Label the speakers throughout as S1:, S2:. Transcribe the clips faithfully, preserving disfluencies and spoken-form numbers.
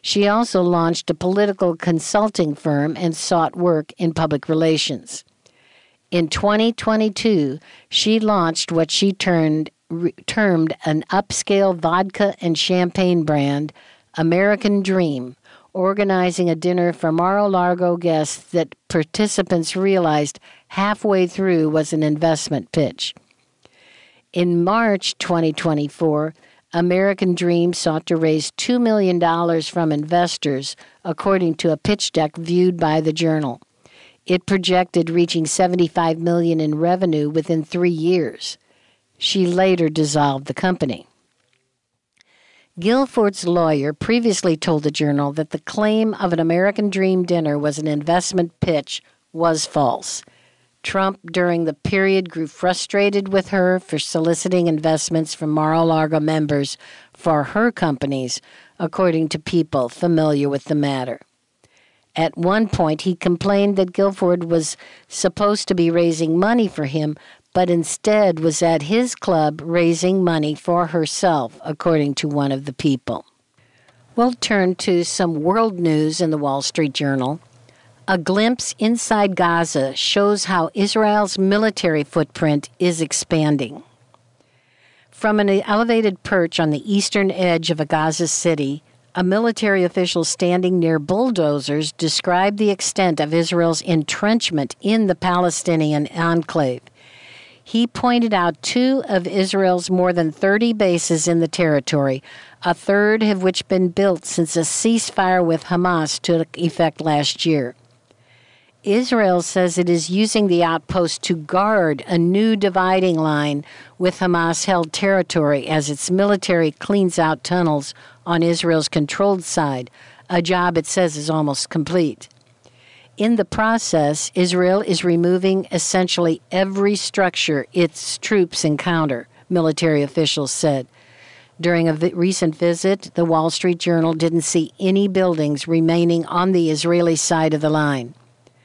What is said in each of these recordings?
S1: She also launched a political consulting firm and sought work in public relations. In twenty twenty-two, she launched what she turned, re, termed an upscale vodka and champagne brand, American Dream, organizing a dinner for Mar-a-Lago guests that participants realized halfway through was an investment pitch. In March twenty twenty-four, American Dream sought to raise two million dollars from investors, according to a pitch deck viewed by the Journal. It projected reaching seventy-five million dollars in revenue within three years. She later dissolved the company. Guilford's lawyer previously told the Journal that the claim of an American Dream dinner was an investment pitch was false. Trump, during the period, grew frustrated with her for soliciting investments from Mar-a-Lago members for her companies, according to people familiar with the matter. At one point, he complained that Guilford was supposed to be raising money for him, but instead was at his club raising money for herself, according to one of the people. We'll turn to some world news in the Wall Street Journal. A glimpse inside Gaza shows how Israel's military footprint is expanding. From an elevated perch on the eastern edge of a Gaza city, a military official standing near bulldozers described the extent of Israel's entrenchment in the Palestinian enclave. He pointed out two of Israel's more than thirty bases in the territory, a third of which been built since a ceasefire with Hamas took effect last year. Israel says it is using the outpost to guard a new dividing line with Hamas-held territory as its military cleans out tunnels on Israel's controlled side, a job it says is almost complete. In the process, Israel is removing essentially every structure its troops encounter, military officials said. During a vi- recent visit, the Wall Street Journal didn't see any buildings remaining on the Israeli side of the line.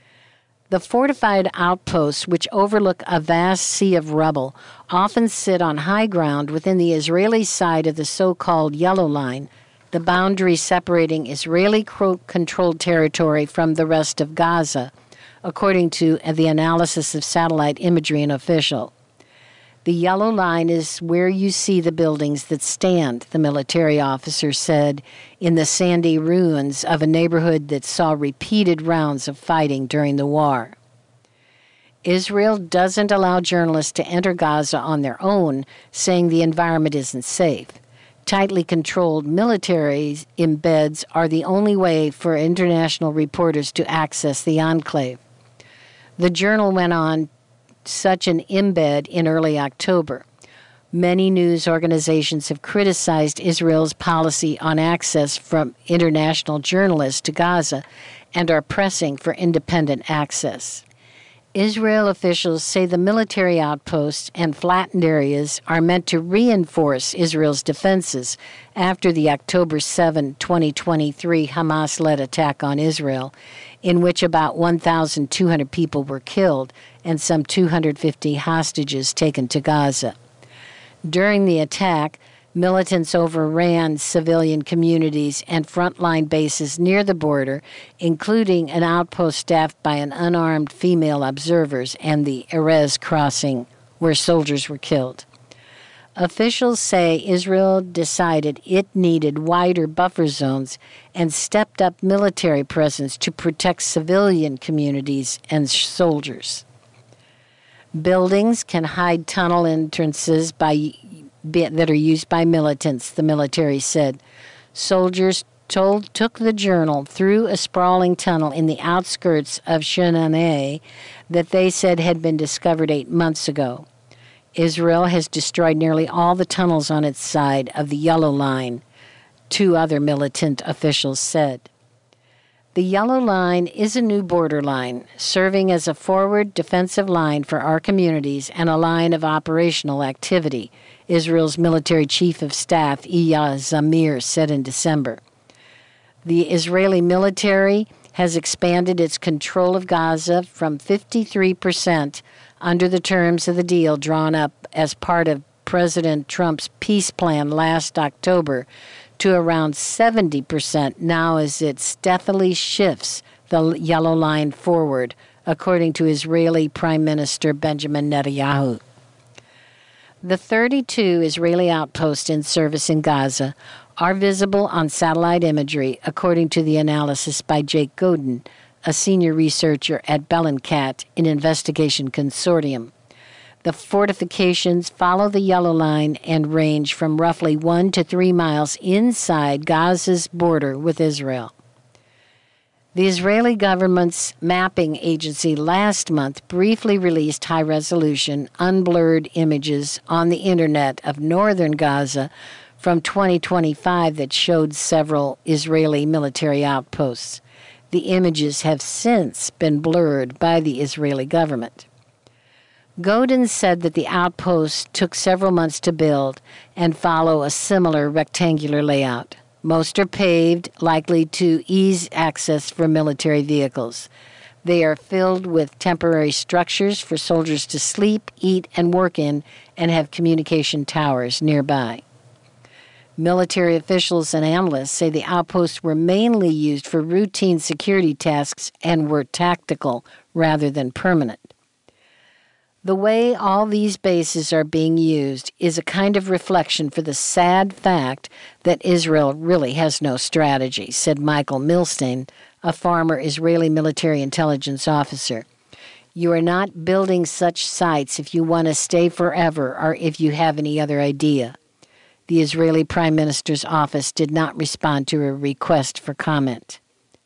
S1: The fortified outposts, which overlook a vast sea of rubble, often sit on high ground within the Israeli side of the so-called Yellow Line, the boundary separating Israeli-controlled territory from the rest of Gaza, according to the analysis of satellite imagery and official. The Yellow Line is where you see the buildings that stand, the military officer said, in the sandy ruins of a neighborhood that saw repeated rounds of fighting during the war. Israel doesn't allow journalists to enter Gaza on their own, saying the environment isn't safe. Tightly controlled military embeds are the only way for international reporters to access the enclave. The Journal went on such an embed in early October. Many news organizations have criticized Israel's policy on access from international journalists to Gaza and are pressing for independent access. Israel officials say the military outposts and flattened areas are meant to reinforce Israel's defenses after the October seventh, twenty twenty-three Hamas-led attack on Israel, in which about one thousand two hundred people were killed and some two hundred fifty hostages taken to Gaza. During the attack, militants overran civilian communities and frontline bases near the border, including an outpost staffed by an unarmed female observers and the Erez crossing, where soldiers were killed. Officials say Israel decided it needed wider buffer zones and stepped up military presence to protect civilian communities and soldiers. Buildings can hide tunnel entrances by that are used by militants, the military said. Soldiers told took the Journal through a sprawling tunnel in the outskirts of Shananeh that they said had been discovered eight months ago. Israel has destroyed nearly all the tunnels on its side of the Yellow Line, two other militant officials said. The Yellow Line is a new border line, serving as a forward defensive line for our communities and a line of operational activity, Israel's military chief of staff, Eyal Zamir, said in December. The Israeli military has expanded its control of Gaza from fifty-three percent under the terms of the deal drawn up as part of President Trump's peace plan last October to around seventy percent now as it stealthily shifts the yellow line forward, according to Israeli Prime Minister Benjamin Netanyahu. The thirty-two Israeli outposts in service in Gaza are visible on satellite imagery, according to the analysis by Jake Godin, a senior researcher at Bellingcat in Investigation Consortium. The fortifications follow the yellow line and range from roughly one to three miles inside Gaza's border with Israel. The Israeli government's mapping agency last month briefly released high-resolution, unblurred images on the internet of northern Gaza from twenty twenty-five that showed several Israeli military outposts. The images have since been blurred by the Israeli government. Godin said that the outposts took several months to build and follow a similar rectangular layout. Most are paved, likely to ease access for military vehicles. They are filled with temporary structures for soldiers to sleep, eat, and work in, and have communication towers nearby. Military officials and analysts say the outposts were mainly used for routine security tasks and were tactical rather than permanent. The way all these bases are being used is a kind of reflection for the sad fact that Israel really has no strategy, said Michael Milstein, a former Israeli military intelligence officer. You are not building such sites if you want to stay forever or if you have any other idea. The Israeli Prime Minister's office did not respond to a request for comment.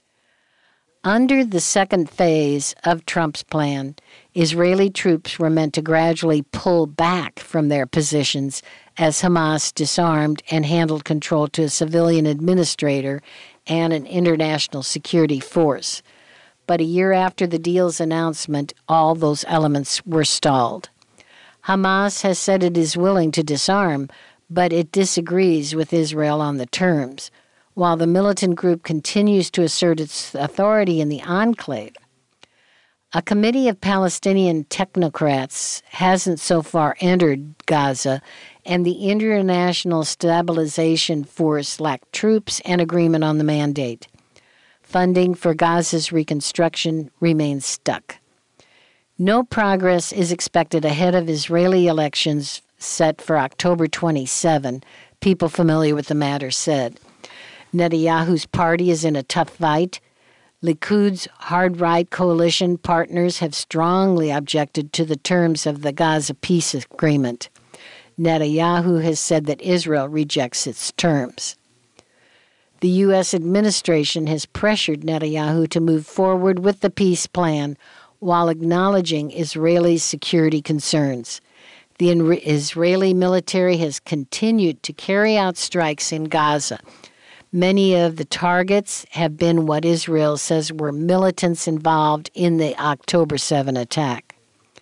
S1: Under the second phase of Trump's plan, Israeli troops were meant to gradually pull back from their positions as Hamas disarmed and handed control to a civilian administrator and an international security force. But a year after the deal's announcement, all those elements were stalled. Hamas has said it is willing to disarm, but it disagrees with Israel on the terms, while the militant group continues to assert its authority in the enclave. A committee of Palestinian technocrats hasn't so far entered Gaza, and the International Stabilization Force lacked troops and agreement on the mandate. Funding for Gaza's reconstruction remains stuck. No progress is expected ahead of Israeli elections set for October twenty-seventh, people familiar with the matter said. Netanyahu's party is in a tough fight. Likud's hard-right coalition partners have strongly objected to the terms of the Gaza peace agreement. Netanyahu has said that Israel rejects its terms. The U S administration has pressured Netanyahu to move forward with the peace plan while acknowledging Israeli security concerns. The Israeli military has continued to carry out strikes in Gaza. Many of the targets have been what Israel says were militants involved in the October seventh attack.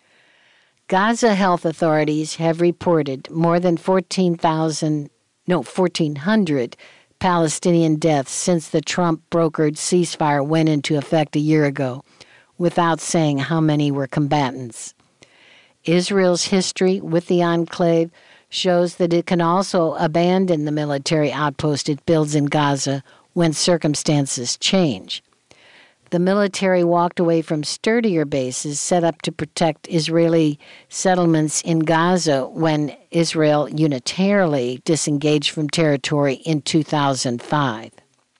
S1: Gaza health authorities have reported more than fourteen thousand, no, fourteen hundred Palestinian deaths since the Trump-brokered ceasefire went into effect a year ago, without saying how many were combatants. Israel's history with the enclave shows that it can also abandon the military outpost it builds in Gaza when circumstances change. The military walked away from sturdier bases set up to protect Israeli settlements in Gaza when Israel unilaterally disengaged from territory in two thousand five.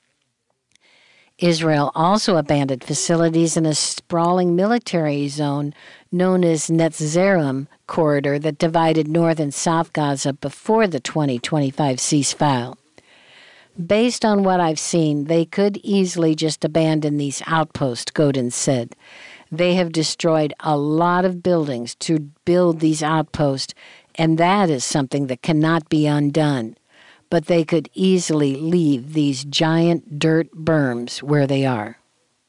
S1: Israel also abandoned facilities in a sprawling military zone known as Netzarim corridor that divided North and South Gaza before the twenty twenty-five ceasefire. Based on what I've seen, they could easily just abandon these outposts, Godin said. They have destroyed a lot of buildings to build these outposts, and that is something that cannot be undone. But they could easily leave these giant dirt berms where they are.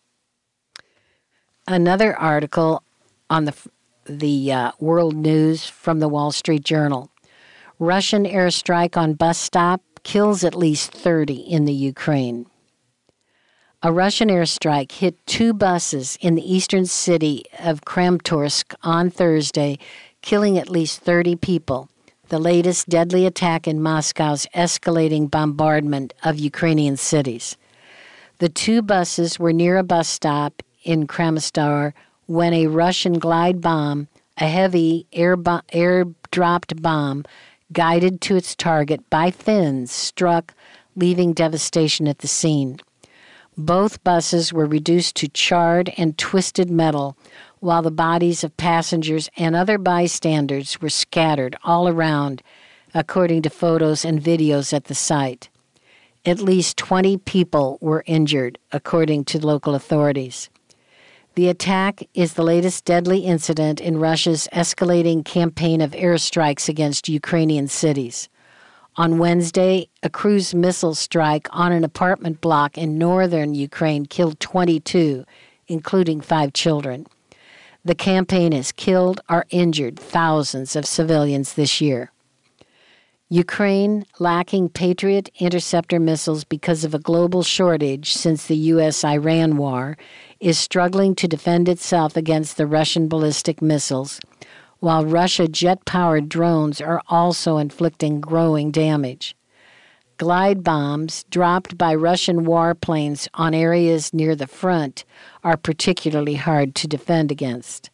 S1: Another article on the the uh, world news from the Wall Street Journal. Russian airstrike on bus stop kills at least thirty in the Ukraine. A Russian airstrike hit two buses in the eastern city of Kramatorsk on Thursday, killing at least thirty people. the latest deadly attack in Moscow's escalating bombardment of Ukrainian cities. The two buses were near a bus stop in Kramatorsk when a Russian glide bomb, a heavy air bo- air-dropped bomb, guided to its target by Finns, struck, leaving devastation at the scene. Both buses were reduced to charred and twisted metal, while the bodies of passengers and other bystanders were scattered all around, according to photos and videos at the site. At least twenty people were injured, according to local authorities. The attack is the latest deadly incident in Russia's escalating campaign of airstrikes against Ukrainian cities. On Wednesday, a cruise missile strike on an apartment block in northern Ukraine killed twenty-two, including five children. The campaign has killed or injured thousands of civilians this year. Ukraine, lacking Patriot interceptor missiles because of a global shortage since the U S Iran war, is struggling to defend itself against the Russian ballistic missiles, while Russia jet-powered drones are also inflicting growing damage. Glide bombs dropped by Russian warplanes on areas near the front are particularly hard to defend against.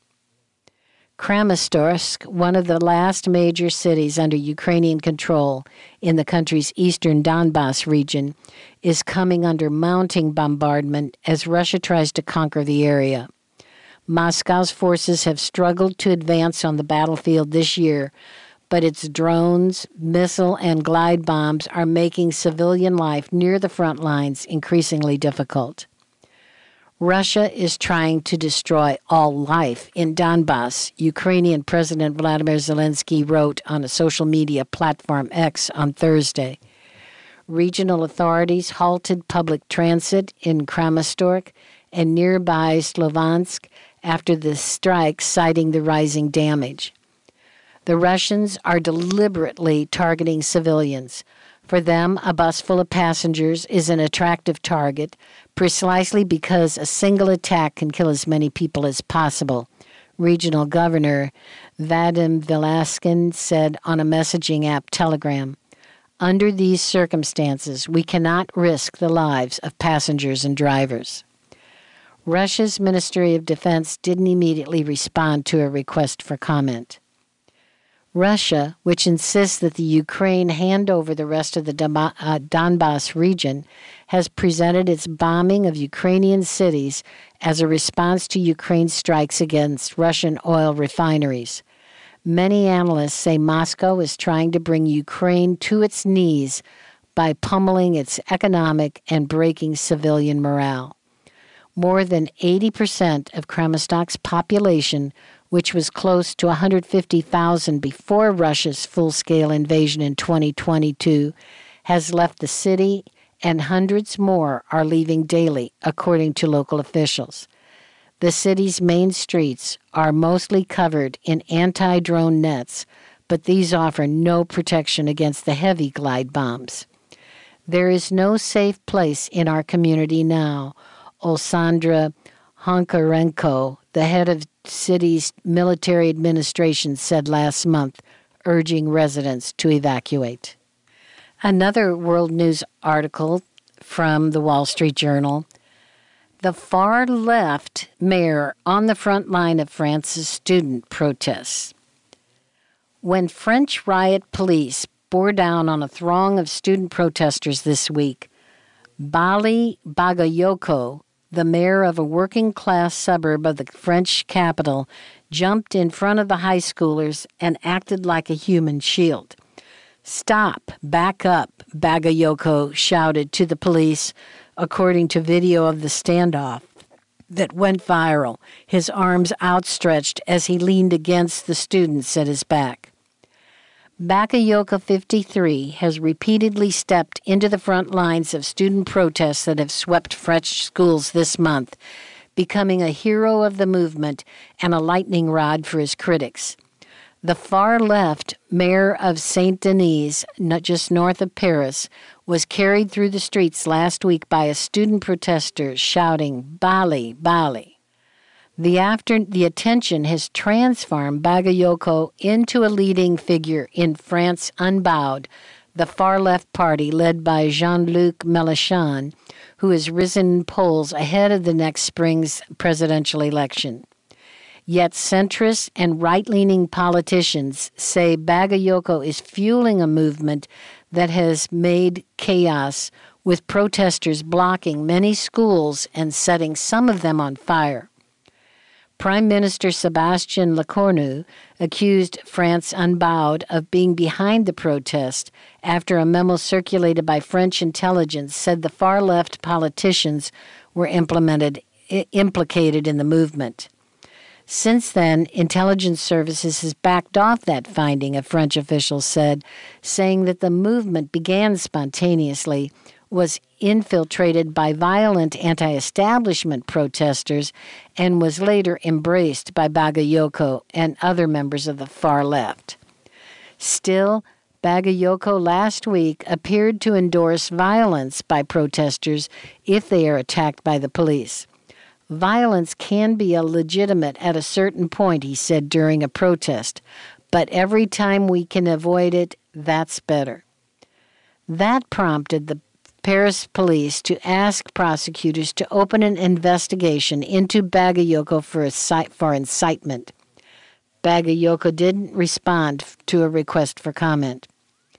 S1: Kramatorsk, one of the last major cities under Ukrainian control in the country's eastern Donbas region, is coming under mounting bombardment as Russia tries to conquer the area. Moscow's forces have struggled to advance on the battlefield this year, but its drones, missile, and glide bombs are making civilian life near the front lines increasingly difficult. Russia is trying to destroy all life in Donbas, Ukrainian President Vladimir Zelensky wrote on a social media platform X on Thursday. Regional authorities halted public transit in Kramatorsk and nearby Slovansk after the strike, citing the rising damage. The Russians are deliberately targeting civilians. For them, a bus full of passengers is an attractive target, precisely because a single attack can kill as many people as possible, Regional Governor Vadim Velaskin said on a messaging app Telegram. Under these circumstances, we cannot risk the lives of passengers and drivers. Russia's Ministry of Defense didn't immediately respond to a request for comment. Russia, which insists that the Ukraine hand over the rest of the Donbas region, has presented its bombing of Ukrainian cities as a response to Ukraine's strikes against Russian oil refineries. Many analysts say Moscow is trying to bring Ukraine to its knees by pummeling its economic and breaking civilian morale. More than eighty percent of Kramatorsk's population, which was close to one hundred fifty thousand before Russia's full-scale invasion in twenty twenty-two, has left the city, and hundreds more are leaving daily, according to local officials. The city's main streets are mostly covered in anti-drone nets, but these offer no protection against the heavy glide bombs. There is no safe place in our community now, Olsandra Honkarenko, the head of city's military administration, said last month, urging residents to evacuate. Another World News article from the Wall Street Journal. The far-left mayor on the front line of France's student protests. When French riot police bore down on a throng of student protesters this week, Bali Bagayoko, the mayor of a working-class suburb of the French capital, jumped in front of the high schoolers and acted like a human shield. "Stop, back up," Bagayoko shouted to the police, according to video of the standoff that went viral, his arms outstretched as he leaned against the students at his back. Bakayoko, fifty-three, has repeatedly stepped into the front lines of student protests that have swept French schools this month, becoming a hero of the movement and a lightning rod for his critics. The far-left mayor of Saint-Denis, just north of Paris, was carried through the streets last week by a student protester shouting, "Bali, Bali." The after the attention has transformed Bagayoko into a leading figure in France Unbowed, the far-left party led by Jean-Luc Mélenchon, who has risen in polls ahead of the next spring's presidential election. Yet centrist and right-leaning politicians say Bagayoko is fueling a movement that has made chaos, with protesters blocking many schools and setting some of them on fire. Prime Minister Sébastien Lecornu accused France Unbowed of being behind the protest after a memo circulated by French intelligence said the far-left politicians were implemented, implicated in the movement. Since then, intelligence services has backed off that finding, a French official said, saying that the movement began spontaneously, was infiltrated by violent anti-establishment protesters, and was later embraced by Bagayoko and other members of the far left. Still, Bagayoko last week appeared to endorse violence by protesters if they are attacked by the police. Violence can be illegitimate at a certain point, he said during a protest, but every time we can avoid it, that's better. That prompted the Paris police to ask prosecutors to open an investigation into Bagayoko for, for incitement. Bagayoko didn't respond to a request for comment.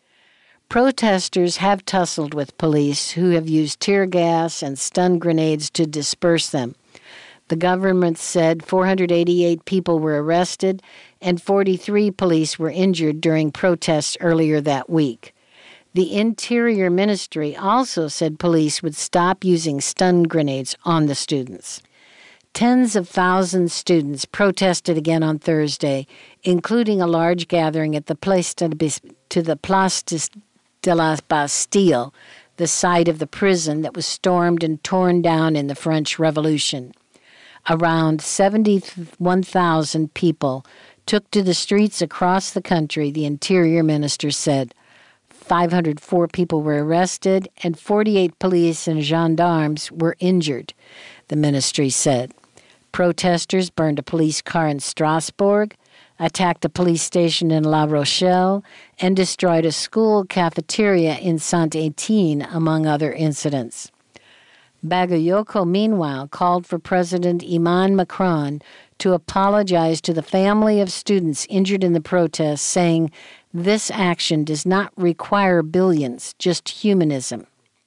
S1: Protesters have tussled with police who have used tear gas and stun grenades to disperse them. The government said four hundred eighty-eight people were arrested and forty-three police were injured during protests earlier that week. The Interior Ministry also said police would stop using stun grenades on the students. Tens of thousands of students protested again on Thursday, including a large gathering at the Place de, to the Place de la Bastille, the site of the prison that was stormed and torn down in the French Revolution. Around seventy-one thousand people took to the streets across the country, the Interior Minister said. five hundred four people were arrested and forty-eight police and gendarmes were injured, the ministry said. Protesters burned a police car in Strasbourg, attacked a police station in La Rochelle, and destroyed a school cafeteria in Saint-Étienne, among other incidents. Bagayoko, meanwhile, called for President Emmanuel Macron to apologize to the family of students injured in the protests, saying this action does not require billions, just humanism.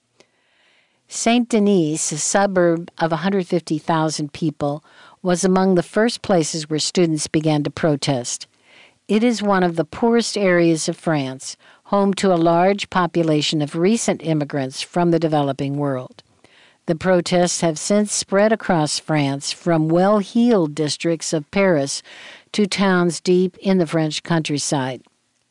S1: Saint-Denis, a suburb of one hundred fifty thousand people, was among the first places where students began to protest. It is one of the poorest areas of France, home to a large population of recent immigrants from the developing world. The protests have since spread across France from well-heeled districts of Paris to towns deep in the French countryside.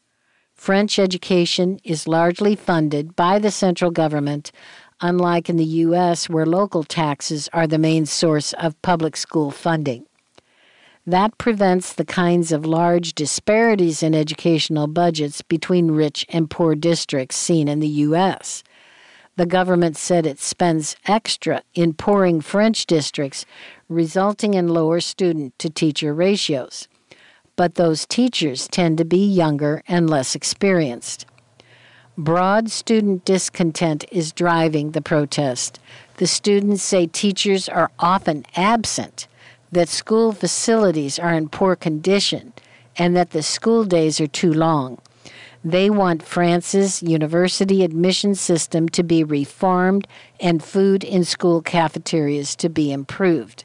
S1: French education is largely funded by the central government, unlike in the U S where local taxes are the main source of public school funding. That prevents the kinds of large disparities in educational budgets between rich and poor districts seen in the U S The government said it spends extra in poorer French districts, resulting in lower student-to-teacher ratios. But those teachers tend to be younger and less experienced. Broad student discontent is driving the protest. The students say teachers are often absent, that school facilities are in poor condition, and that the school days are too long. They want France's university admission system to be reformed and food in school cafeterias to be improved.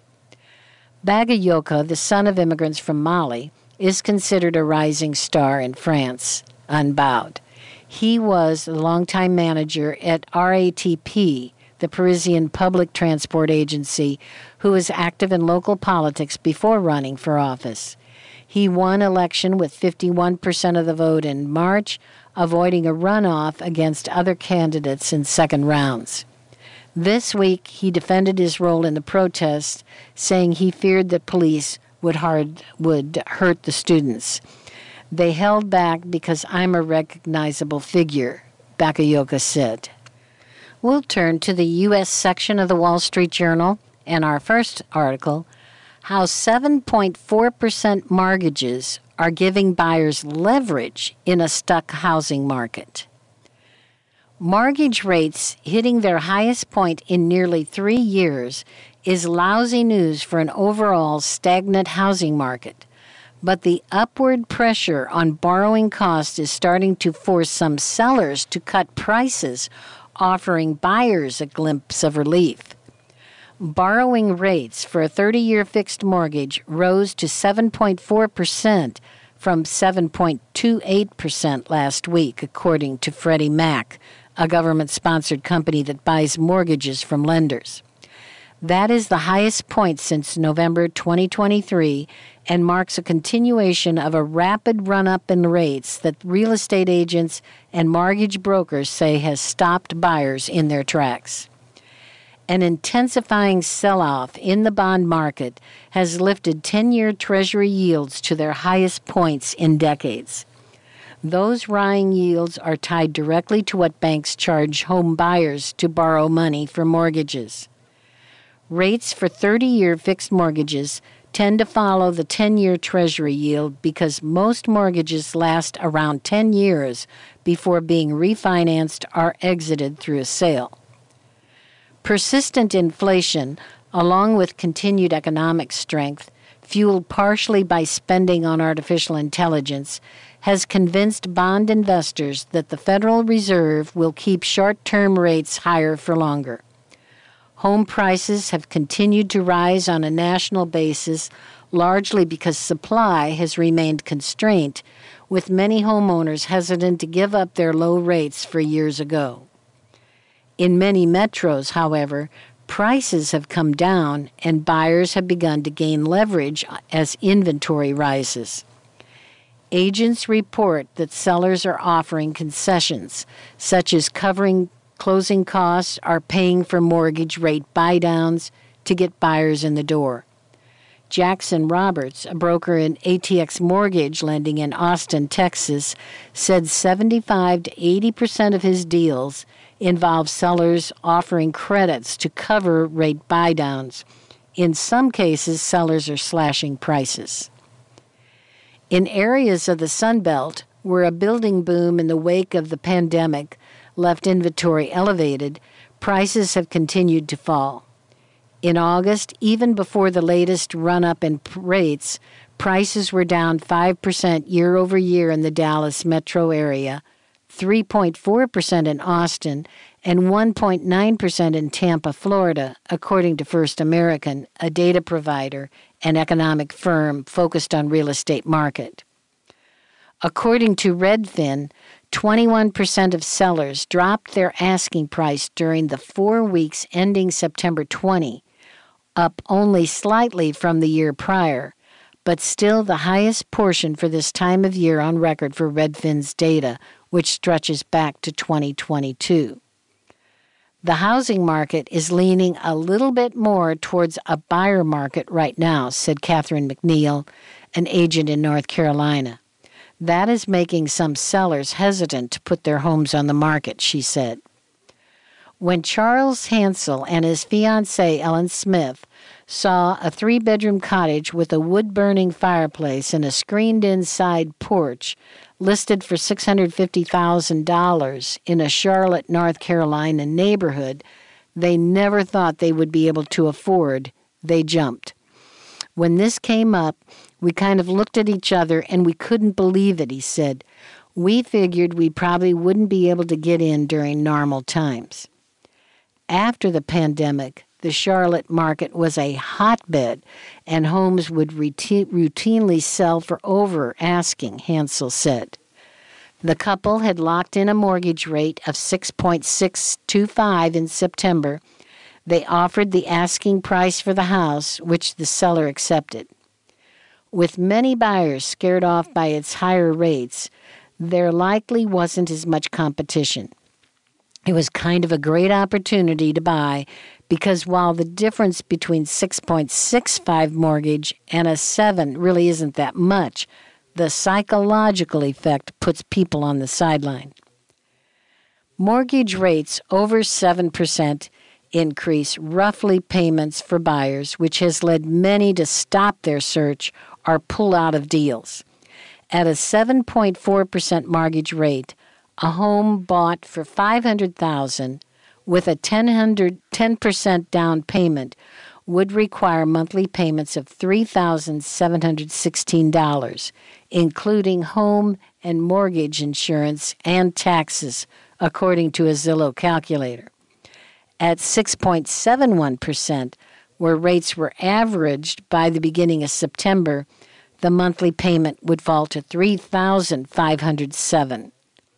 S1: Bagayoko, the son of immigrants from Mali, is considered a rising star in France, Unbowed. He was the longtime manager at R A T P, the Parisian public transport agency, who was active in local politics before running for office. He won election with fifty-one percent of the vote in March, avoiding a runoff against other candidates in second rounds. This week, he defended his role in the protests, saying he feared that police would, hard, would hurt the students. They held back because I'm a recognizable figure, Bagayoko said. We'll turn to the U S section of the Wall Street Journal and our first article, how seven point four percent mortgages are giving buyers leverage in a stuck housing market. Mortgage rates hitting their highest point in nearly three years is lousy news for an overall stagnant housing market. But the upward pressure on borrowing costs is starting to force some sellers to cut prices, offering buyers a glimpse of relief. Borrowing rates for a thirty-year fixed mortgage rose to seven point four percent from seven point two eight percent last week, according to Freddie Mac, a government-sponsored company that buys mortgages from lenders. That is the highest point since November twenty twenty-three and marks a continuation of a rapid run-up in rates that real estate agents and mortgage brokers say has stopped buyers in their tracks. An intensifying sell-off in the bond market has lifted ten-year Treasury yields to their highest points in decades. Those rising yields are tied directly to what banks charge home buyers to borrow money for mortgages. Rates for thirty-year fixed mortgages tend to follow the ten-year Treasury yield because most mortgages last around ten years before being refinanced or exited through a sale. Persistent inflation, along with continued economic strength, fueled partially by spending on artificial intelligence, has convinced bond investors that the Federal Reserve will keep short-term rates higher for longer. Home prices have continued to rise on a national basis, largely because supply has remained constrained, with many homeowners hesitant to give up their low rates for years ago. In many metros, however, prices have come down and buyers have begun to gain leverage as inventory rises. Agents report that sellers are offering concessions, such as covering closing costs or paying for mortgage rate buydowns to get buyers in the door. Jackson Roberts, a broker in A T X Mortgage Lending in Austin, Texas, said seventy-five to eighty percent of his deals involve sellers offering credits to cover rate buydowns. In some cases, sellers are slashing prices. In areas of the Sun Belt, where a building boom in the wake of the pandemic left inventory elevated, prices have continued to fall. In August, even before the latest run-up in rates, prices were down five percent year over year in the Dallas metro area, three point four percent in Austin, and one point nine percent in Tampa, Florida, according to First American, a data provider and economic firm focused on real estate market. According to Redfin, twenty-one percent of sellers dropped their asking price during the four weeks ending September twentieth, up only slightly from the year prior, but still the highest portion for this time of year on record for Redfin's data, which stretches back to twenty twenty-two. The housing market is leaning a little bit more towards a buyer market right now, said Catherine McNeil, an agent in North Carolina. That is making some sellers hesitant to put their homes on the market, she said. When Charles Hansel and his fiancée, Ellen Smith, saw a three-bedroom cottage with a wood-burning fireplace and a screened-in side porch listed for six hundred fifty thousand dollars in a Charlotte, North Carolina neighborhood they never thought they would be able to afford, they jumped. When this came up, we kind of looked at each other and we couldn't believe it, he said. We figured we probably wouldn't be able to get in during normal times. After the pandemic, the Charlotte market was a hotbed, and homes would routine, routinely sell for over asking, Hansel said. The couple had locked in a mortgage rate of six point six two five in September. They offered the asking price for the house, which the seller accepted. With many buyers scared off by its higher rates, there likely wasn't as much competition. It was kind of a great opportunity to buy because while the difference between six point six five mortgage and a seven really isn't that much, the psychological effect puts people on the sideline. Mortgage rates over seven percent increase roughly payments for buyers, which has led many to stop their search or pull out of deals. At a seven point four percent mortgage rate, a home bought for five hundred thousand dollars with a ten percent down payment would require monthly payments of three thousand seven hundred sixteen dollars, including home and mortgage insurance and taxes, according to a Zillow calculator. At six point seven one percent, where rates were averaged by the beginning of September, the monthly payment would fall to three thousand five hundred seven dollars.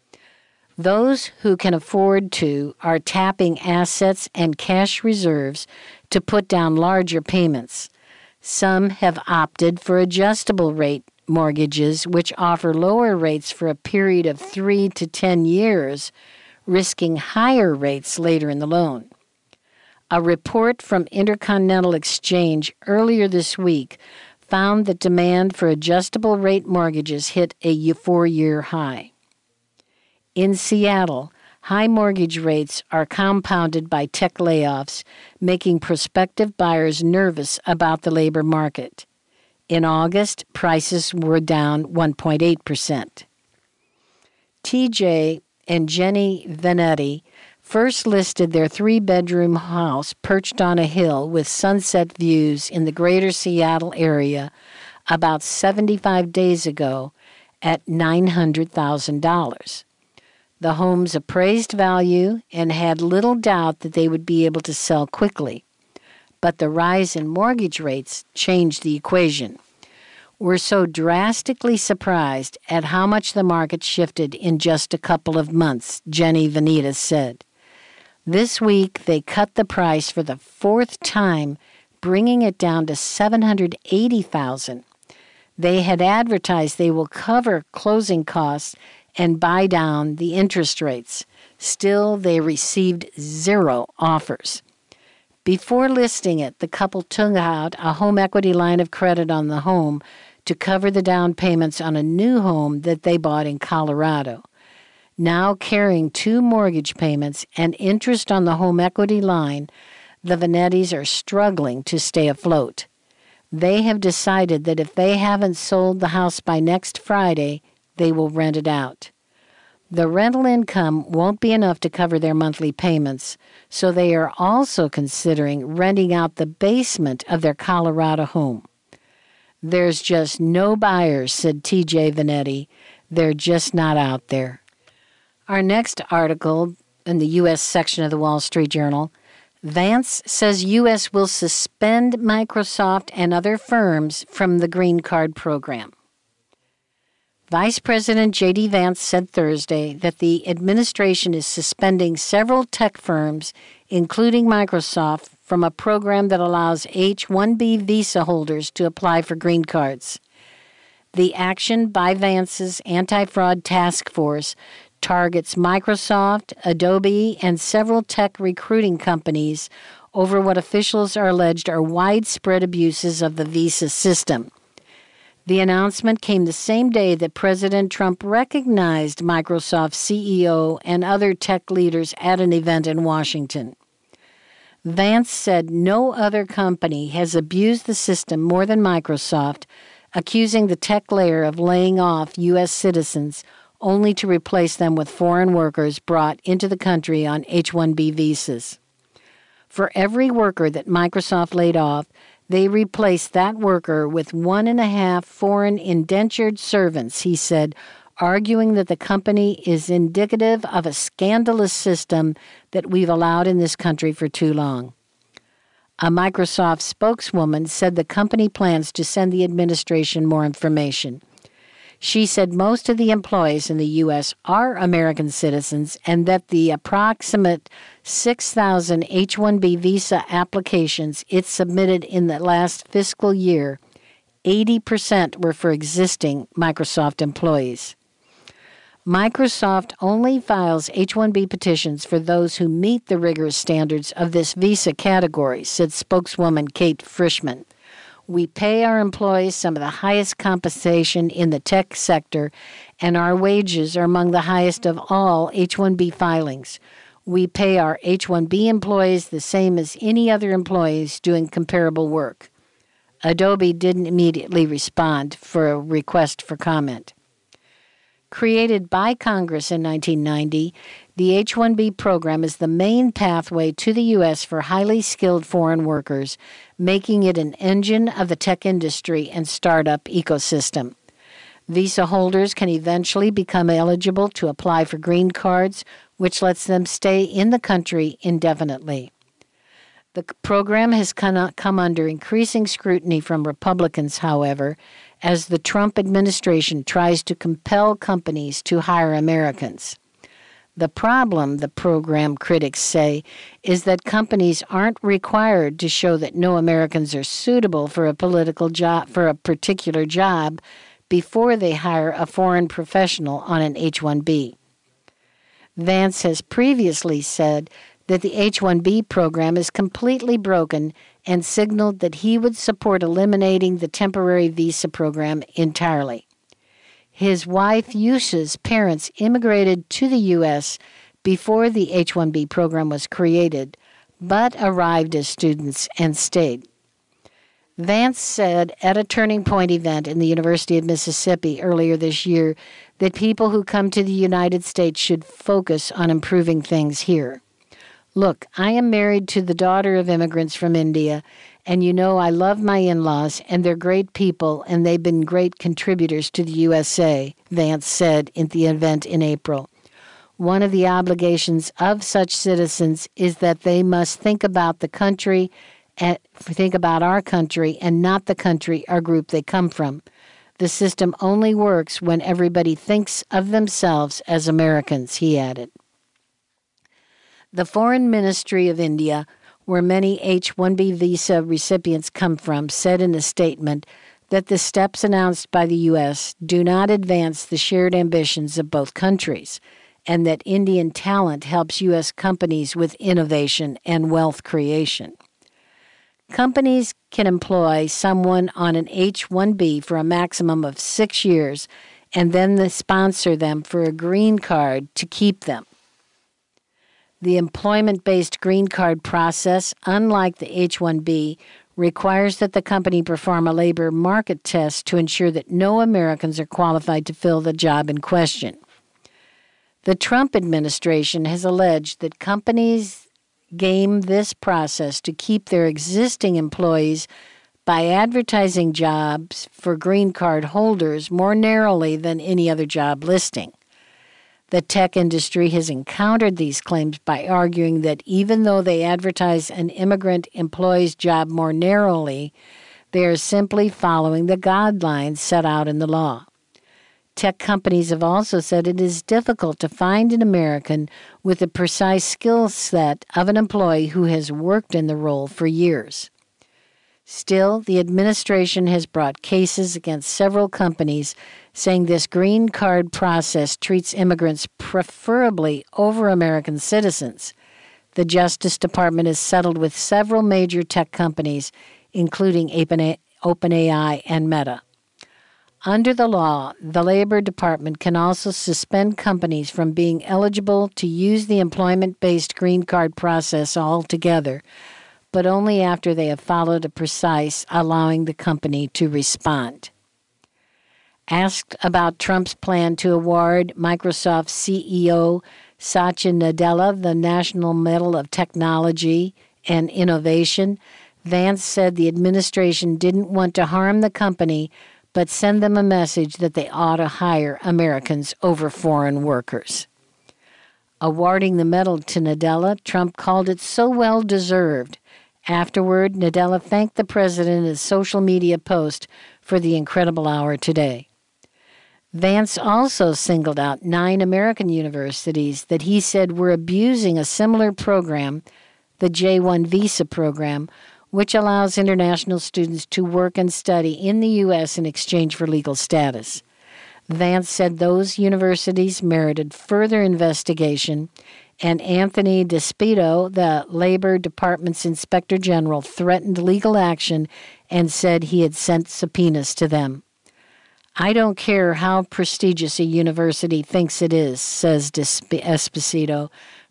S1: Those who can afford to are tapping assets and cash reserves to put down larger payments. Some have opted for adjustable rate mortgages, which offer lower rates for a period of three to ten years, risking higher rates later in the loan. A report from Intercontinental Exchange earlier this week found that demand for adjustable rate mortgages hit a four-year high. In Seattle, high mortgage rates are compounded by tech layoffs, making prospective buyers nervous about the labor market. In August, prices were down one point eight percent. T J and Jenny Vanetti first listed their three-bedroom house perched on a hill with sunset views in the greater Seattle area about seventy-five days ago at nine hundred thousand dollars. The home's appraised value and had little doubt that they would be able to sell quickly. But the rise in mortgage rates changed the equation. We're so drastically surprised at how much the market shifted in just a couple of months, Jenny Vanita said. This week, they cut the price for the fourth time, bringing it down to seven hundred eighty thousand dollars. They had advertised they will cover closing costs and buy down the interest rates. Still, they received zero offers. Before listing it, the couple took out a home equity line of credit on the home to cover the down payments on a new home that they bought in Colorado. Now carrying two mortgage payments and interest on the home equity line, the Vanettis are struggling to stay afloat. They have decided that if they haven't sold the house by next Friday, they will rent it out. The rental income won't be enough to cover their monthly payments, so they are also considering renting out the basement of their Colorado home. There's just no buyers, said T J Vanetti. They're just not out there. Our next article in the U S section of the Wall Street Journal, Vance says U S will suspend Microsoft and other firms from the Green Card program. Vice President J D. Vance said Thursday that the administration is suspending several tech firms, including Microsoft, from a program that allows H one B visa holders to apply for green cards. The action by Vance's anti-fraud task force targets Microsoft, Adobe, and several tech recruiting companies over what officials are alleged are widespread abuses of the visa system. The announcement came the same day that President Trump recognized Microsoft C E O and other tech leaders at an event in Washington. Vance said no other company has abused the system more than Microsoft, accusing the tech layer of laying off U S citizens only to replace them with foreign workers brought into the country on H one B visas. For every worker that Microsoft laid off, they replaced that worker with one and a half foreign indentured servants, he said, arguing that the company is indicative of a scandalous system that we've allowed in this country for too long. A Microsoft spokeswoman said the company plans to send the administration more information. She said most of the employees in the U S are American citizens and that the approximate six thousand H one B visa applications it submitted in the last fiscal year, eighty percent were for existing Microsoft employees. Microsoft only files H one B petitions for those who meet the rigorous standards of this visa category, said spokeswoman Kate Frischman. We pay our employees some of the highest compensation in the tech sector, and our wages are among the highest of all H one B filings. We pay our H one B employees the same as any other employees doing comparable work. Adobe didn't immediately respond for a request for comment. Created by Congress in nineteen ninety, the H one B program is the main pathway to the U S for highly skilled foreign workers, making it an engine of the tech industry and startup ecosystem. Visa holders can eventually become eligible to apply for green cards, which lets them stay in the country indefinitely. The program has come under increasing scrutiny from Republicans, however, as the Trump administration tries to compel companies to hire Americans. The problem, the program critics say, is that companies aren't required to show that no Americans are suitable for a political job, for a particular job, before they hire a foreign professional on an H one B. Vance has previously said that the H one B program is completely broken and signaled that he would support eliminating the temporary visa program entirely. His wife, Yusha's parents immigrated to the U S before the H one B program was created, but arrived as students and stayed. Vance said at a Turning Point event in the University of Mississippi earlier this year that people who come to the United States should focus on improving things here. Look, I am married to the daughter of immigrants from India, and you know I love my in-laws, and they're great people, and they've been great contributors to the U S A, Vance said at the event in April. One of the obligations of such citizens is that they must think about the country, and think about our country, and not the country or group they come from. The system only works when everybody thinks of themselves as Americans, he added. The Foreign Ministry of India, where many H one B visa recipients come from, said in a statement that the steps announced by the U S do not advance the shared ambitions of both countries, and that Indian talent helps U S companies with innovation and wealth creation. Companies can employ someone on an H one B for a maximum of six years and then they sponsor them for a green card to keep them. The employment-based green card process, unlike the H one B, requires that the company perform a labor market test to ensure that no Americans are qualified to fill the job in question. The Trump administration has alleged that companies game this process to keep their existing employees by advertising jobs for green card holders more narrowly than any other job listing. The tech industry has encountered these claims by arguing that even though they advertise an immigrant employee's job more narrowly, they are simply following the guidelines set out in the law. Tech companies have also said it is difficult to find an American with the precise skill set of an employee who has worked in the role for years. Still, the administration has brought cases against several companies saying this green card process treats immigrants preferably over American citizens. The Justice Department has settled with several major tech companies, including OpenAI and Meta. Under the law, the Labor Department can also suspend companies from being eligible to use the employment-based green card process altogether, but only after they have followed a precise allowing the company to respond. Asked about Trump's plan to award Microsoft C E O Satya Nadella the National Medal of Technology and Innovation, Vance said the administration didn't want to harm the company, but send them a message that they ought to hire Americans over foreign workers. Awarding the medal to Nadella, Trump called it so well-deserved. Afterward, Nadella thanked the president in a social media post for the incredible hour today. Vance also singled out nine American universities that he said were abusing a similar program, the J one visa program, which allows international students to work and study in the U S in exchange for legal status. Vance said those universities merited further investigation, and Anthony Despito, the Labor Department's Inspector General, threatened legal action and said he had sent subpoenas to them. I don't care how prestigious a university thinks it is, says Esposito.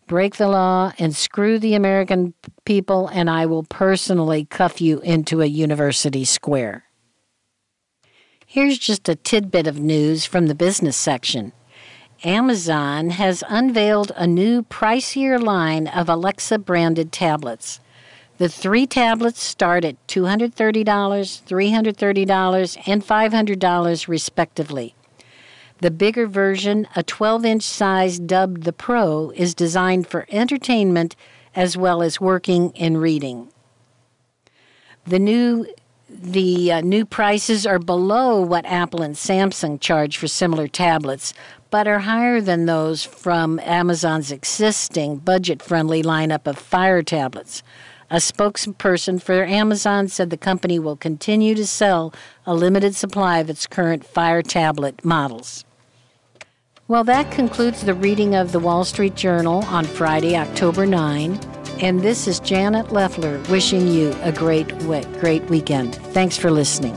S1: break the law, and screw the American people, and I will personally cuff you into a university square. Here's just a tidbit of news from the business section. Amazon has unveiled a new pricier line of Alexa-branded tablets. The three tablets start at two hundred thirty dollars, three hundred thirty dollars, and five hundred dollars respectively. The bigger version, a twelve-inch size dubbed the Pro, is designed for entertainment as well as working and reading. The new the uh, new prices are below what Apple and Samsung charge for similar tablets, but are higher than those from Amazon's existing budget-friendly lineup of Fire tablets. A spokesperson for Amazon said the company will continue to sell a limited supply of its current Fire tablet models. Well, that concludes the reading of the Wall Street Journal on Friday, October ninth. And this is Janet Leffler wishing you a great, great weekend. Thanks for listening.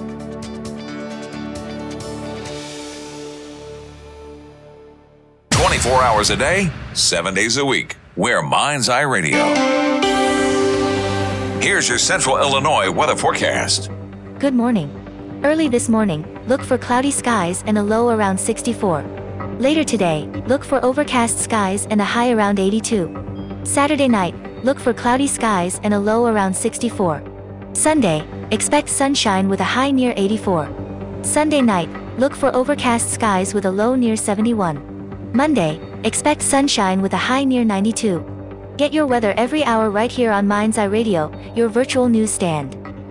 S2: twenty-four hours a day, seven days a week. We're Mind's Eye Radio. Here's your Central Illinois weather forecast.
S3: Good morning. Early this morning, look for cloudy skies and a low around sixty-four. Later today, look for overcast skies and a high around eighty-two. Saturday night, look for cloudy skies and a low around sixty-four. Sunday, expect sunshine with a high near eighty-four. Sunday night, look for overcast skies with a low near seventy-one. Monday, expect sunshine with a high near ninety-two. Get your weather every hour right here on Mind's Eye Radio, your virtual newsstand.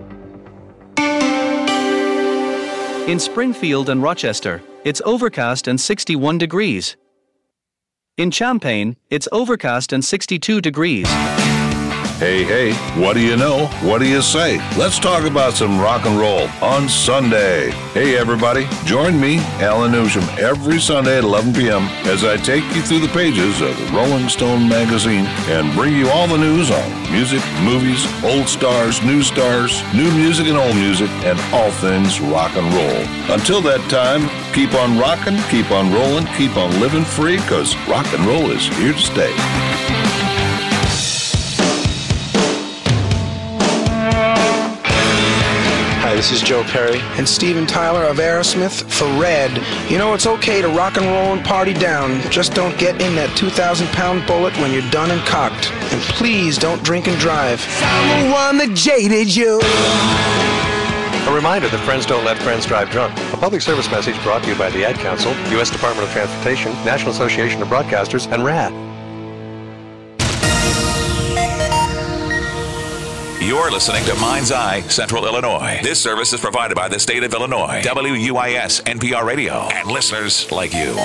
S4: In Springfield and Rochester, it's overcast and sixty-one degrees. In Champaign, it's overcast and sixty-two degrees.
S5: Hey, hey, what do you know? What do you say? Let's talk about some rock and roll on Sunday. Hey, everybody, join me, Alan Newsham, every Sunday at eleven p.m. as I take you through the pages of the Rolling Stone magazine and bring you all the news on music, movies, old stars, new stars, new music and old music, and all things rock and roll. Until that time, keep on rocking, keep on rolling, keep on living free, because rock and roll is here to stay.
S6: Hi, this is Joe Perry and Steven Tyler of Aerosmith for Red. You know, it's okay to rock and roll and party down. Just don't get in that two thousand pound bullet when you're done and cocked. And please don't drink and drive. I'm the one that jaded you.
S7: A reminder that friends don't let friends drive drunk. A public service message brought to you by the Ad Council, U S Department of Transportation, National Association of Broadcasters, and R A D.
S2: You're listening to Mind's Eye, Central Illinois. This service is provided by the state of Illinois, W U I S N P R Radio, and listeners like you.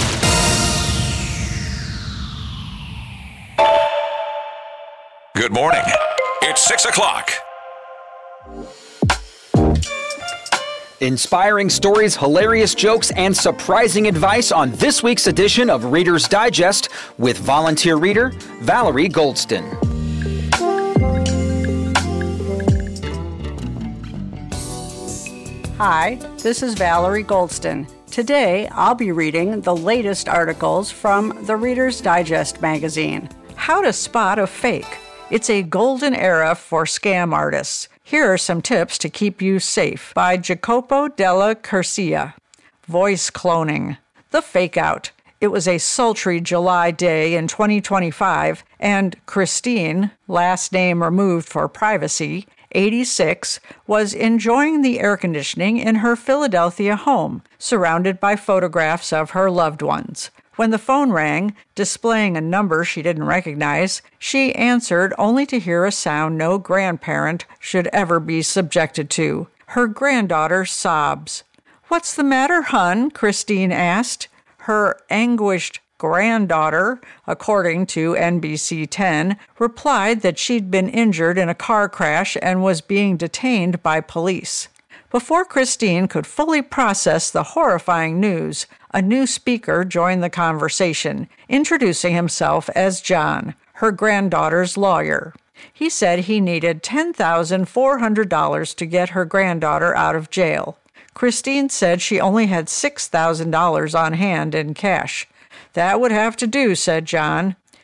S2: Good morning. It's six o'clock.
S8: Inspiring stories, hilarious jokes, and surprising advice on this week's edition of Reader's Digest with volunteer reader Valerie Goldston.
S9: Hi, this is Valerie Goldston. Today, I'll be reading the latest articles from the Reader's Digest magazine. How to Spot a Fake. It's a golden era for scam artists. Here are some tips to keep you safe by Jacopo Della Curcia. Voice cloning. The fake out. It was a sultry July day in twenty twenty-five, and Christine, last name removed for privacy, eighty-six, was enjoying the air conditioning in her Philadelphia home, surrounded by photographs of her loved ones. When the phone rang, displaying a number she didn't recognize, she answered only to hear a sound no grandparent should ever be subjected to. Her granddaughter sobs. "What's the matter, hun?" Christine asked. Her anguished granddaughter, according to N B C ten, replied that she'd been injured in a car crash and was being detained by police. Before Christine could fully process the horrifying news, a new speaker joined the conversation, introducing himself as John, her granddaughter's lawyer. He said he needed ten thousand four hundred dollars to get her granddaughter out of jail. Christine said she only had six thousand dollars on hand in cash. "That would have to do," said John.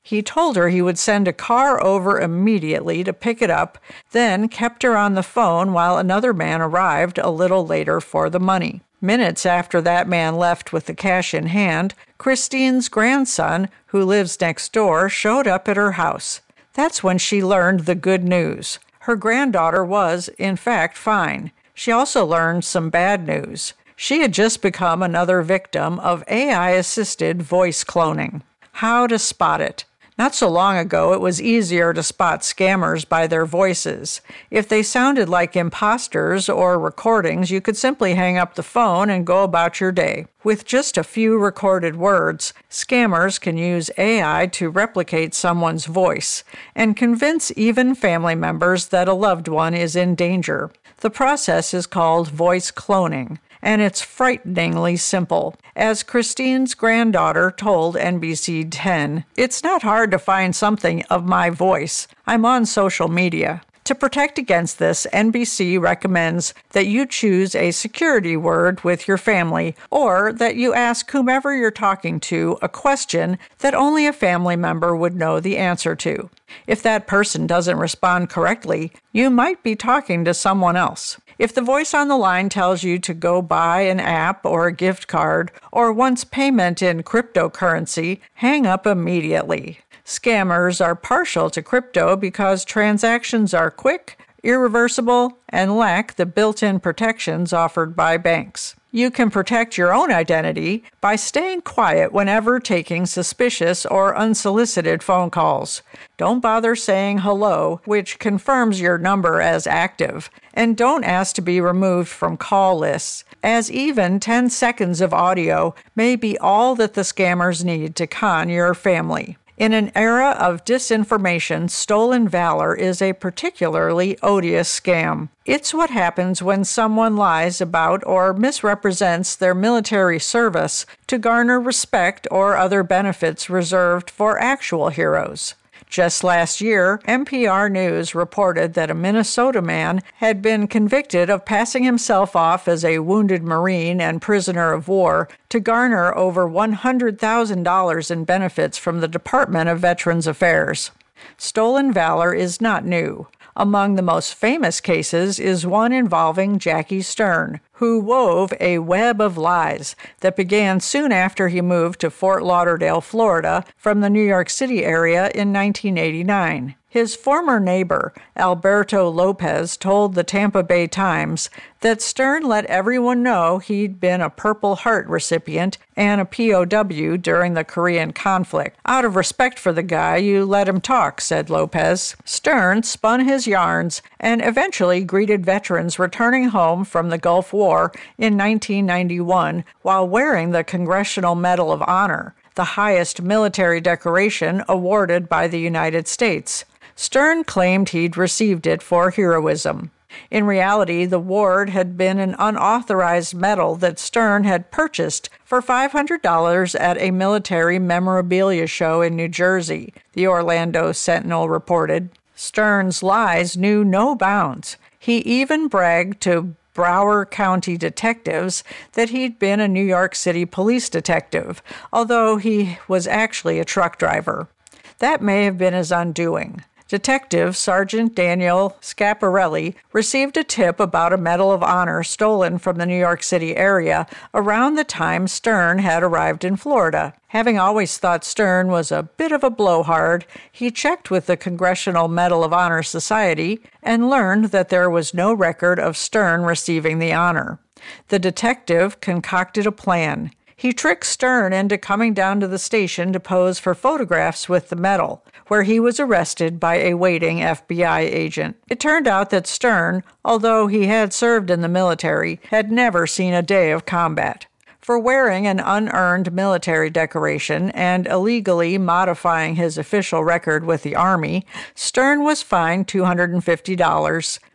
S9: He told her he would send a car over immediately to pick it up, then kept her on the phone while another man arrived a little later for the money. Minutes after that man left with the cash in hand, Christine's grandson, who lives next door, showed up at her house. That's when she learned the good news. Her granddaughter was, in fact, fine. She also learned some bad news. She had just become another victim of A I-assisted voice cloning. How to spot it? Not so long ago, it was easier to spot scammers by their voices. If they sounded like imposters or recordings, you could simply hang up the phone and go about your day. With just a few recorded words, scammers can use A I to replicate someone's voice and convince even family members that a loved one is in danger. The process is called voice cloning, and it's frighteningly simple. As Christine's granddaughter told N B C ten, "It's not hard to find something of my voice. I'm on social media." To protect against this, N B C recommends that you choose a security word with your family, or that you ask whomever you're talking to a question that only a family member would know the answer to. If that person doesn't respond correctly, you might be talking to someone else. If the voice on the line tells you to go buy an app or a gift card, or wants payment in cryptocurrency, hang up immediately. Scammers are partial to crypto because transactions are quick, irreversible, and lack the built-in protections offered by banks. You can protect your own identity by staying quiet whenever taking suspicious or unsolicited phone calls. Don't bother saying hello, which confirms your number as active, and don't ask to be removed from call lists, as even ten seconds of audio may be all that the scammers need to con your family. In an era of disinformation, stolen valor is a particularly odious scam. It's what happens when someone lies about or misrepresents their military service to garner respect or other benefits reserved for actual heroes. Just last year, N P R News reported that a Minnesota man had been convicted of passing himself off as a wounded Marine and prisoner of war to garner over one hundred thousand dollars in benefits from the Department of Veterans Affairs. Stolen valor is not new. Among the most famous cases is one involving Jackie Stern, who wove a web of lies that began soon after he moved to Fort Lauderdale, Florida, from the New York City area in nineteen eighty-nine. His former neighbor, Alberto Lopez, told the Tampa Bay Times that Stern let everyone know he'd been a Purple Heart recipient and a P O W during the Korean conflict. Out of respect for the guy, you let him talk, said Lopez. Stern spun his yarns and eventually greeted veterans returning home from the Gulf War in nineteen ninety-one while wearing the Congressional Medal of Honor, the highest military decoration awarded by the United States. Stern claimed he'd received it for heroism. In reality, the award had been an unauthorized medal that Stern had purchased for five hundred dollars at a military memorabilia show in New Jersey, the Orlando Sentinel reported. Stern's lies knew no bounds. He even bragged to Broward County detectives that he'd been a New York City police detective, although he was actually a truck driver. That may have been his undoing. Detective Sergeant Daniel Scaparelli received a tip about a Medal of Honor stolen from the New York City area around the time Stern had arrived in Florida. Having always thought Stern was a bit of a blowhard, he checked with the Congressional Medal of Honor Society and learned that there was no record of Stern receiving the honor. The detective concocted a plan. He tricked Stern into coming down to the station to pose for photographs with the medal, where he was arrested by a waiting F B I agent. It turned out that Stern, although he had served in the military, had never seen a day of combat. For wearing an unearned military decoration and illegally modifying his official record with the Army, Stern was fined two hundred fifty dollars,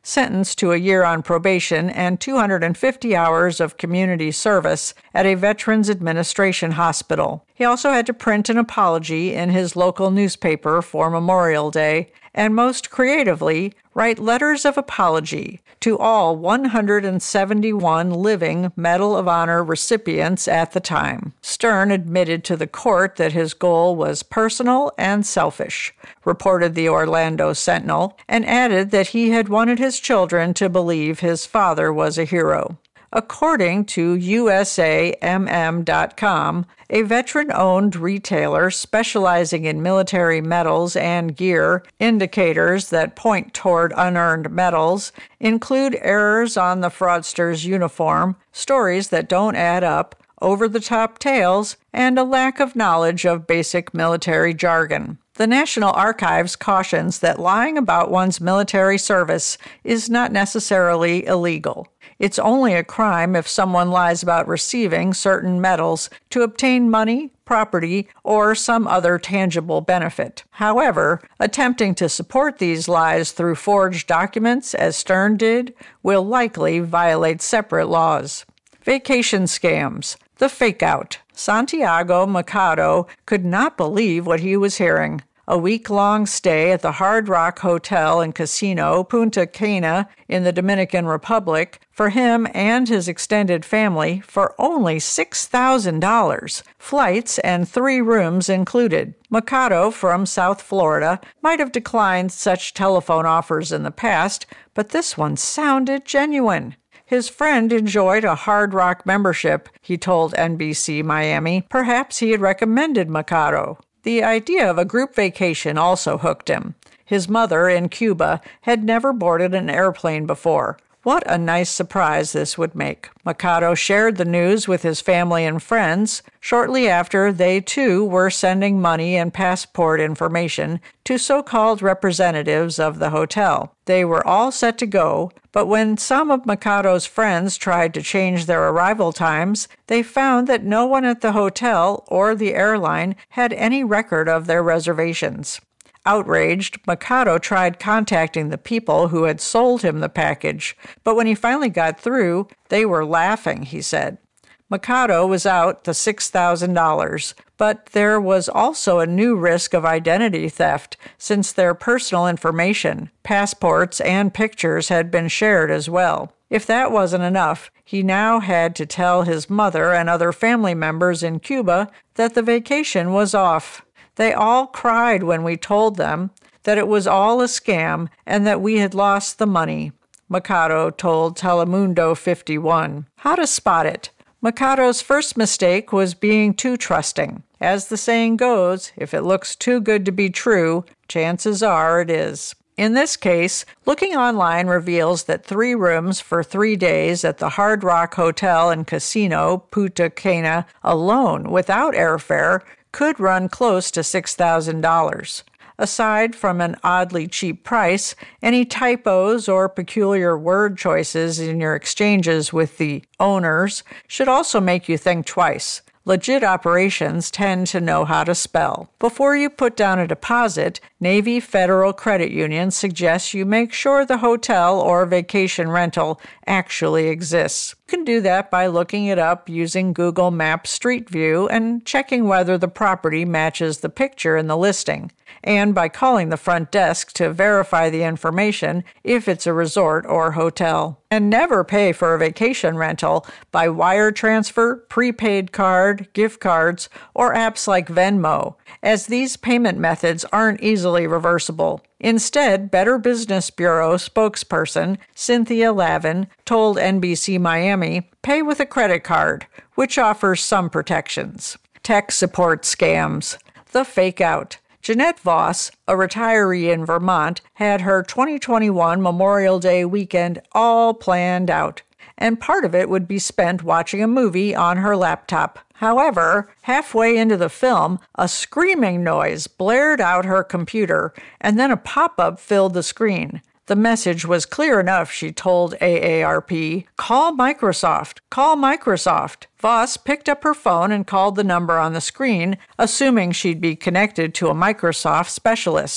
S9: sentenced to a year on probation and two hundred fifty hours of community service at a Veterans Administration hospital. He also had to print an apology in his local newspaper for Memorial Day, and most creatively, write letters of apology to all one hundred seventy-one living Medal of Honor recipients at the time. Stern admitted to the court that his goal was personal and selfish, reported the Orlando Sentinel, and added that he had wanted his children to believe his father was a hero. According to U S A M M dot com, a veteran-owned retailer specializing in military medals and gear, indicators that point toward unearned medals include errors on the fraudster's uniform, stories that don't add up, over-the-top tales, and a lack of knowledge of basic military jargon. The National Archives cautions that lying about one's military service is not necessarily illegal. It's only a crime if someone lies about receiving certain medals to obtain money, property, or some other tangible benefit. However, attempting to support these lies through forged documents, as Stern did, will likely violate separate laws. Vacation scams. The fake-out. Santiago Mercado could not believe what he was hearing. A week-long stay at the Hard Rock Hotel and Casino Punta Cana in the Dominican Republic for him and his extended family for only six thousand dollars, flights and three rooms included. Mercado from South Florida might have declined such telephone offers in the past, but this one sounded genuine. His friend enjoyed a Hard Rock membership, he told N B C Miami. Perhaps he had recommended Mercado. The idea of a group vacation also hooked him. His mother in Cuba had never boarded an airplane before. What a nice surprise this would make. Mercado shared the news with his family and friends. Shortly after, they too were sending money and passport information to so-called representatives of the hotel. They were all set to go, but when some of Mercado's friends tried to change their arrival times, they found that no one at the hotel or the airline had any record of their reservations. Outraged, Mercado tried contacting the people who had sold him the package, but when he finally got through, they were laughing, he said. Mercado was out the six thousand dollars, but there was also a new risk of identity theft since their personal information, passports, and pictures had been shared as well. If that wasn't enough, he now had to tell his mother and other family members in Cuba that the vacation was off. They all cried when we told them that it was all a scam and that we had lost the money, Mercado told Telemundo fifty-one. How to spot it? Mercado's first mistake was being too trusting. As the saying goes, if it looks too good to be true, chances are it is. In this case, looking online reveals that three rooms for three days at the Hard Rock Hotel and Casino Punta Cana alone, without airfare, could run close to six thousand dollars. Aside from an oddly cheap price, any typos or peculiar word choices in your exchanges with the owners should also make you think twice. Legit operations tend to know how to spell. Before you put down a deposit, Navy Federal Credit Union suggests you make sure the hotel or vacation rental actually exists. You can do that by looking it up using Google Maps Street View and checking whether the property matches the picture in the listing, and by calling the front desk to verify the information if it's a resort or hotel. And never pay for a vacation rental by wire transfer, prepaid card, gift cards, or apps like Venmo, as these payment methods aren't easily reversible. Instead, Better Business Bureau spokesperson Cynthia Lavin told N B C Miami, pay with a credit card, which offers some protections. Tech support scams. The fake out. Jeanette Voss, a retiree in Vermont, had her twenty twenty-one Memorial Day weekend all planned out, and part of it would be spent watching a movie on her laptop. However, halfway into the film, a screaming noise blared out her computer, and then a pop-up filled the screen. The message was clear enough, she told A A R P. Call Microsoft. Call Microsoft. Voss picked up her phone and called the number on the screen, assuming she'd be connected to a Microsoft specialist.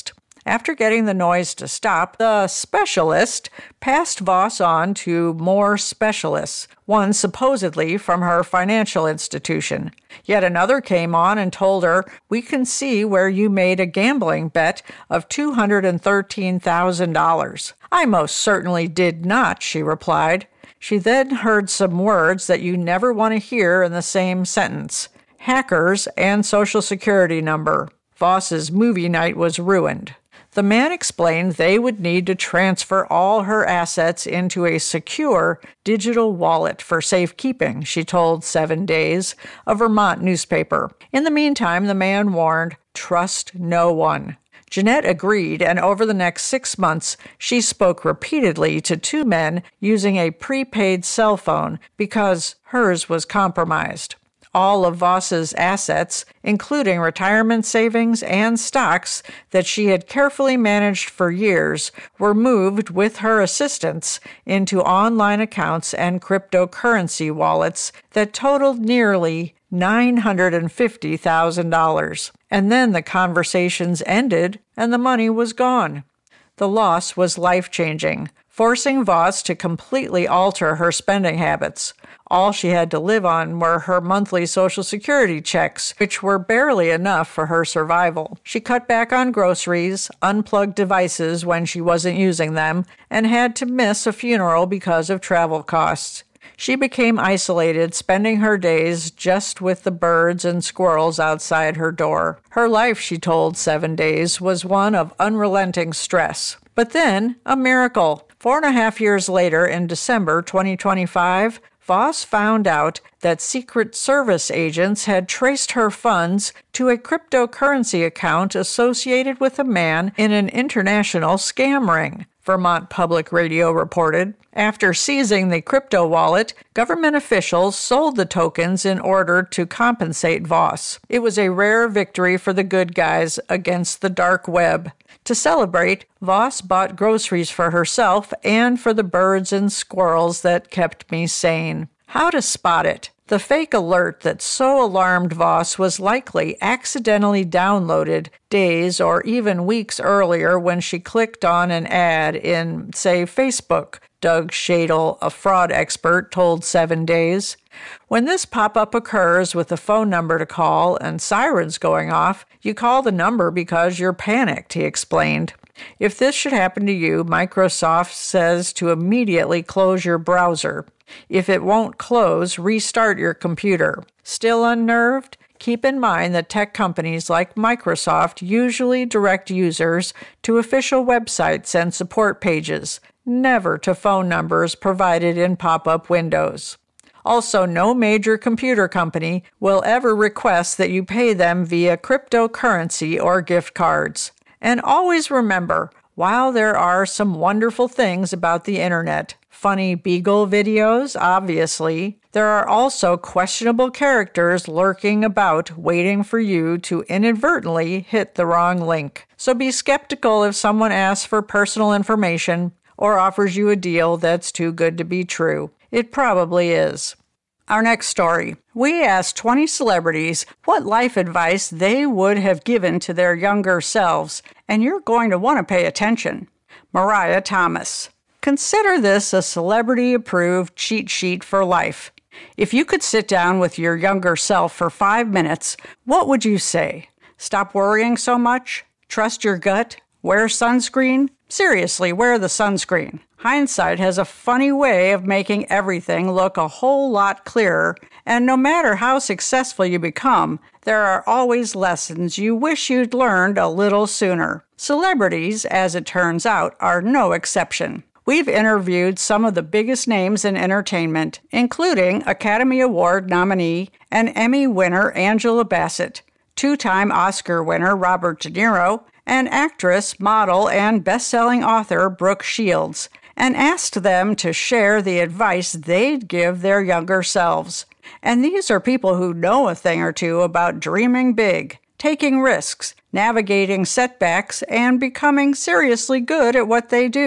S9: After getting the noise to stop, the specialist passed Voss on to more specialists, one supposedly from her financial institution. Yet another came on and told her, "We can see where you made a gambling bet of two hundred thirteen thousand dollars. "I most certainly did not," she replied. She then heard some words that you never want to hear in the same sentence: hackers and Social Security number. Voss's movie night was ruined. The man explained they would need to transfer all her assets into a secure digital wallet for safekeeping, she told Seven Days, a Vermont newspaper. In the meantime, the man warned, trust no one. Jeanette agreed, and over the next six months, she spoke repeatedly to two men using a prepaid cell phone because hers was compromised. All of Voss's assets, including retirement savings and stocks that she had carefully managed for years, were moved with her assistance into online accounts and cryptocurrency wallets that totaled nearly nine hundred fifty thousand dollars. And then the conversations ended and the money was gone. The loss was life-changing, forcing Voss to completely alter her spending habits. All she had to live on were her monthly Social Security checks, which were barely enough for her survival. She cut back on groceries, unplugged devices when she wasn't using them, and had to miss a funeral because of travel costs. She became isolated, spending her days just with the birds and squirrels outside her door. Her life, she told Seven Days, was one of unrelenting stress. But then, a miracle. Four and a half years later, in December twenty twenty-five, Voss found out that Secret Service agents had traced her funds to a cryptocurrency account associated with a man in an international scam ring, Vermont Public Radio reported. After seizing the crypto wallet, government officials sold the tokens in order to compensate Voss. It was a rare victory for the good guys against the dark web. To celebrate, Voss bought groceries for herself and for the birds and squirrels that kept me sane. How to spot it? The fake alert that so alarmed Voss was likely accidentally downloaded days or even weeks earlier when she clicked on an ad in, say, Facebook, Doug Shadle, a fraud expert, told Seven Days. When this pop-up occurs with a phone number to call and sirens going off, you call the number because you're panicked, he explained. If this should happen to you, Microsoft says to immediately close your browser. If it won't close, restart your computer. Still unnerved? Keep in mind that tech companies like Microsoft usually direct users to official websites and support pages, never to phone numbers provided in pop-up windows. Also, no major computer company will ever request that you pay them via cryptocurrency or gift cards. And always remember, while there are some wonderful things about the internet, funny Beagle videos, obviously, there are also questionable characters lurking about waiting for you to inadvertently hit the wrong link. So be skeptical if someone asks for personal information or offers you a deal that's too good to be true. It probably is. Our next story. We asked twenty celebrities what life advice they would have given to their younger selves, and you're going to want to pay attention. Mariah Thomas. Consider this a celebrity-approved cheat sheet for life. If you could sit down with your younger self for five minutes, what would you say? Stop worrying so much? Trust your gut? Wear sunscreen? Seriously, wear the sunscreen. Hindsight has a funny way of making everything look a whole lot clearer, and no matter how successful you become, there are always lessons you wish you'd learned a little sooner. Celebrities, as it turns out, are no exception. We've interviewed some of the biggest names in entertainment, including Academy Award nominee and Emmy winner Angela Bassett, two-time Oscar winner Robert De Niro, and actress, model, and best-selling author Brooke Shields, and asked them to share the advice they'd give their younger selves. And these are people who know a thing or two about dreaming big, taking risks, navigating setbacks, and becoming seriously good at what they do.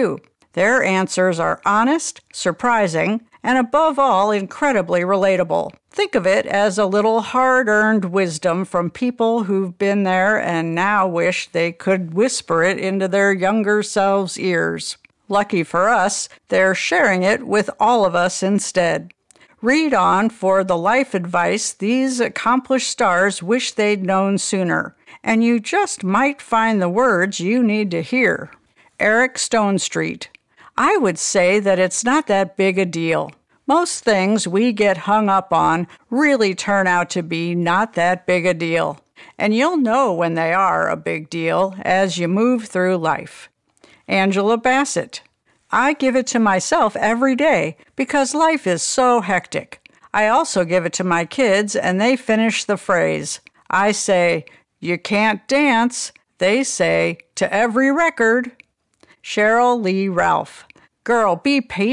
S9: Their answers are honest, surprising, and above all, incredibly relatable. Think of it as a little hard-earned wisdom from people who've been there and now wish they could whisper it into their younger selves' ears. Lucky for us, they're sharing it with all of us instead. Read on for the life advice these accomplished stars wish they'd known sooner, and you just might find the words you need to hear. Eric Stonestreet. I would say that it's not that big a deal. Most things we get hung up on really turn out to be not that big a deal, and you'll know when they are a big deal as you move through life. Angela Bassett. I give it to myself every day because life is so hectic. I also give it to my kids and they finish the phrase. I say, "You can't dance." They say, "To every record." Cheryl Lee Ralph. Girl, be patient.